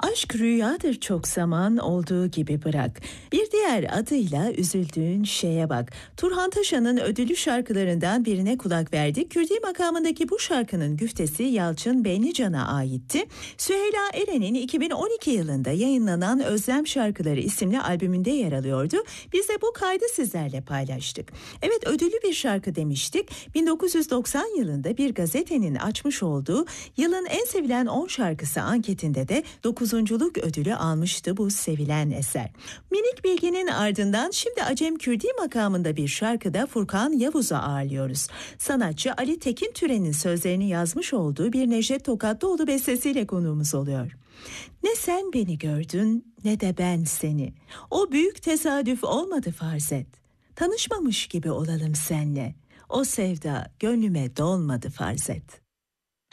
Aşk rüyadır çok zaman olduğu gibi bırak. Bir diğer adıyla üzüldüğün şeye bak. Turhan Taşan'ın ödüllü şarkılarından birine kulak verdik. Kürdi makamındaki bu şarkının güftesi Yalçın Benlican'a aitti. Süheyla Eren'in 2012 yılında yayınlanan Özlem Şarkıları isimli albümünde yer alıyordu. Biz de bu kaydı sizlerle paylaştık. Evet, ödüllü bir şarkı demiştik. 1990 yılında bir gazetenin açmış olduğu yılın en sevilen 10 şarkısı anketinde de 9'unculuk ödülü almıştı bu sevilen eser. Minik bilginin ardından şimdi Acem Kürdi makamında bir şarkıda Furkan Yavuz'u ağırlıyoruz. Sanatçı Ali Tekin Türen'in sözlerini yazmış olduğu bir Necdet Tokatlıoğlu bestesiyle konuğumuz oluyor. Ne sen beni gördün ne de ben seni. O büyük tesadüf olmadı farz et. Tanışmamış gibi olalım senle. O sevda gönlüme dolmadı farz et.